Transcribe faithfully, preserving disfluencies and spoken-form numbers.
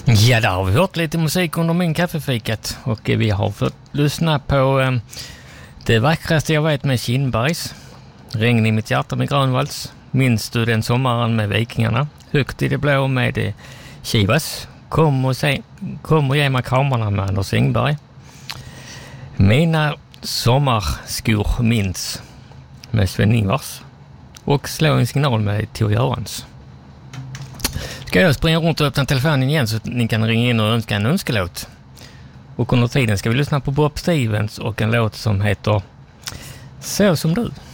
Ja, där har vi hört lite musik under min kaffefikat och vi har fått lyssna på eh, det vackraste jag vet med Kindbergs. Regn i mitt hjärta med Grönvalls. Minns du den sommaren med Vikingarna? Högt i det blå med eh, Chivas. Kom och, se, kom och ge mig kramarna med Anders Engberg. Mina sommarskor minns med Sven Ingvars. Och slå en signal med Tor Görans. Ska jag springa runt och öppna telefonen igen så att ni kan ringa in och önska en önskelåt. Och under tiden ska vi lyssna på Bob Stevens och en låt som heter Så som du.